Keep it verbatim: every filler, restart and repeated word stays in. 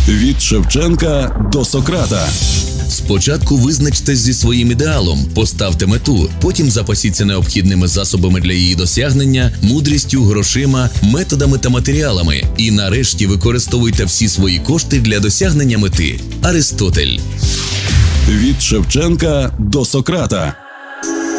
Від Шевченка до Сократа. Спочатку визначтесь зі своїм ідеалом, поставте мету, потім запасіться необхідними засобами для її досягнення, мудрістю, грошима, методами та матеріалами. І нарешті використовуйте всі свої кошти для досягнення мети. Аристотель. Від Шевченка до Сократа.